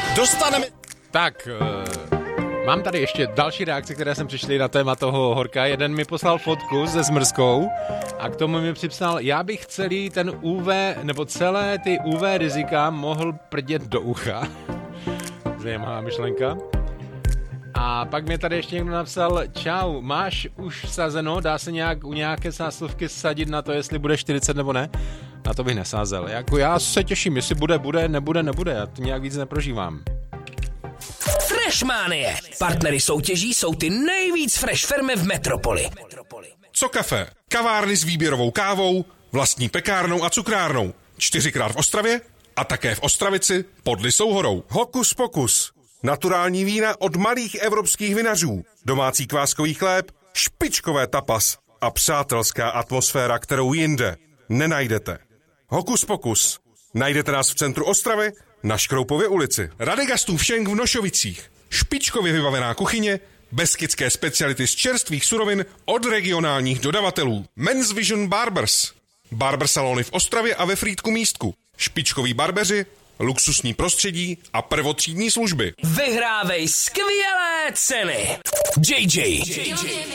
Dostaneme... Tak, mám tady ještě další reakce, které jsem přišly na téma toho horka. Jeden mi poslal fotku se zmrzkou a k tomu mi připsal, já bych celý ten UV, nebo celé ty UV rizika mohl prdět do ucha. Zajímavá myšlenka. A pak mi tady ještě někdo napsal, čau, máš už vsazeno, dá se u nějaké sáslovky sadit na to, jestli bude 40 nebo ne? Na to bych nesázel. Jako já se těším, jestli bude, nebude, já to nějak víc neprožívám. Freshmanie. Partnery soutěží jsou ty nejvíc fresh firmy v metropoli. Co kafe? Kavárny s výběrovou kávou, vlastní pekárnou a cukrárnou. 4krát v Ostravě a také v Ostravici pod Lysou horou. Hokus pokus. Naturální vína od malých evropských vinařů. Domácí kváskový chléb, špičkové tapas a přátelská atmosféra, kterou jinde nenajdete. Hokus pokus. Najdete nás v centru Ostravy na Škroupově ulici. Radegastův šenk v Nošovicích. Špičkově vybavená kuchyně, beskydské speciality z čerstvých surovin od regionálních dodavatelů. Men's Vision Barbers. Barber salony v Ostravě a ve Frýdku Místku. Špičkoví barbeři, luxusní prostředí a prvotřídní služby. Vyhrávej skvělé ceny. JJ.